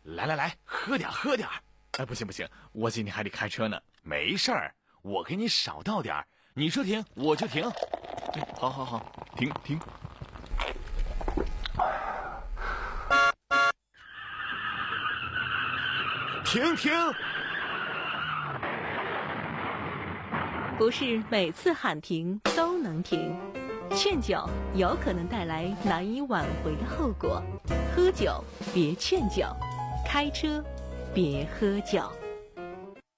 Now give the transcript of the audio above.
来，喝点。哎，不行，我今天还得开车呢。没事儿，我给你少倒点，你说停我就停。好，停。停！ 不是每次喊停都能停，劝酒有可能带来难以挽回的后果。喝酒别劝酒，开车别喝酒。